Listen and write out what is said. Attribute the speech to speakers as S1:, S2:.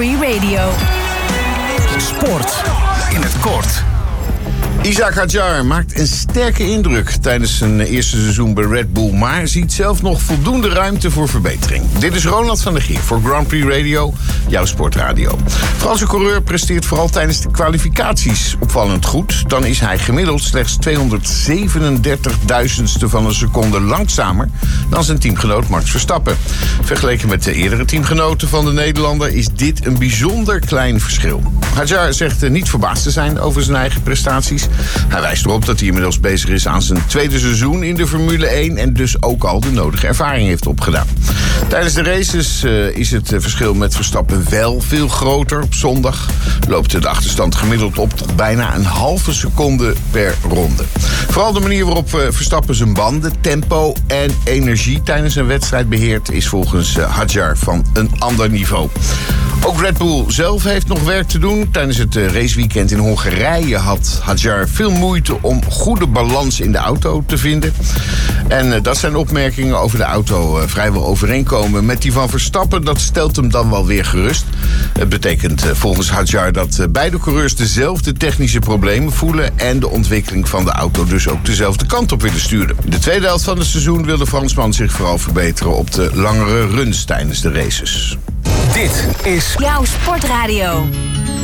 S1: Free Radio.
S2: Sport in het kort.
S3: Isaac Hadjar maakt een sterke indruk tijdens zijn eerste seizoen bij Red Bull, maar ziet zelf nog voldoende ruimte voor verbetering. Dit is Ronald van der Gier voor Grand Prix Radio, jouw sportradio. Franse coureur presteert vooral tijdens de kwalificaties opvallend goed. Dan is hij gemiddeld slechts 237.000ste van een seconde langzamer dan zijn teamgenoot Max Verstappen. Vergeleken met de eerdere teamgenoten van de Nederlander is dit een bijzonder klein verschil. Hadjar zegt niet verbaasd te zijn over zijn eigen prestaties. Hij wijst erop dat hij inmiddels bezig is aan zijn tweede seizoen in de Formule 1... en dus ook al de nodige ervaring heeft opgedaan. Tijdens de races is het verschil met Verstappen wel veel groter. Op zondag loopt de achterstand gemiddeld op tot bijna een halve seconde per ronde. Vooral de manier waarop Verstappen zijn banden, tempo en energie tijdens een wedstrijd beheert... is volgens Hadjar van een ander niveau. Ook Red Bull zelf heeft nog werk te doen. Tijdens het raceweekend in Hongarije had Hadjar veel moeite om goede balans in de auto te vinden. En dat zijn opmerkingen over de auto vrijwel overeenkomen met die van Verstappen. Dat stelt hem dan wel weer gerust. Het betekent volgens Hadjar dat beide coureurs dezelfde technische problemen voelen en de ontwikkeling van de auto dus ook dezelfde kant op willen sturen. De tweede helft van het seizoen wil de Fransman zich vooral verbeteren op de langere runs tijdens de races.
S2: Dit is
S1: jouw sportradio.